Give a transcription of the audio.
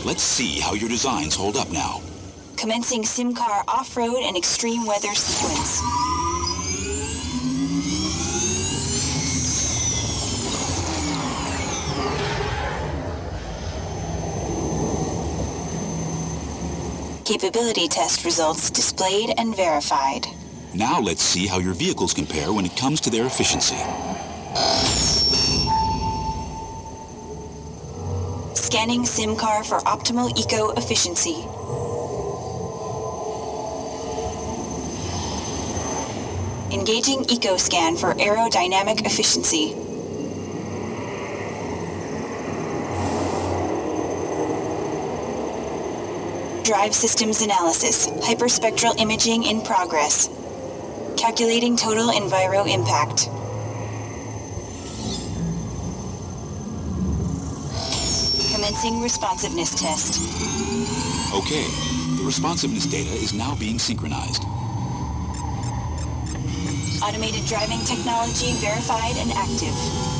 Let's see how your designs hold up now. Commencing SimCar off-road and extreme weather sequence. Capability test results displayed and verified. Now let's see how your vehicles compare when it comes to their efficiency. Scanning SimCar for optimal eco-efficiency. Engaging EcoScan for aerodynamic efficiency. Drive systems analysis. Hyperspectral imaging in progress. Calculating total enviro impact. Commencing responsiveness test. Okay, the responsiveness data is now being synchronized. Automated driving technology verified and active.